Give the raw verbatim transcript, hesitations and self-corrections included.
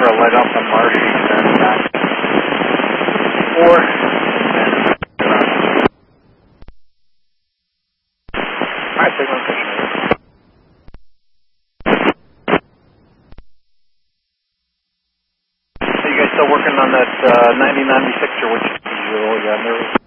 for a leg off the marsh and then back. Four. Alright, signal station. Are you guys still working on that uh, ninety ninety-six or which is you? Yeah,